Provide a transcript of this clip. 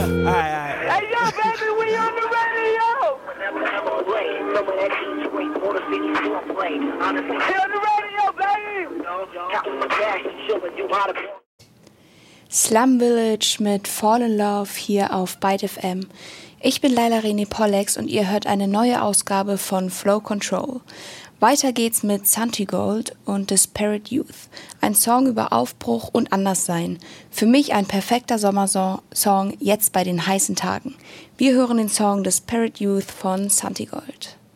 Alright. Hey, yo, baby, we on the radio. Hey, on the radio, baby. Slum Village mit Fall in Love hier auf Byte FM. Ich bin Laila René Pollex und ihr hört eine neue Ausgabe von Flow Control. Weiter geht's mit Santigold und Disparate Youth. Ein Song über Aufbruch und Anderssein. Für mich ein perfekter Sommersong jetzt bei den heißen Tagen. Wir hören den Song Disparate Youth von Santigold.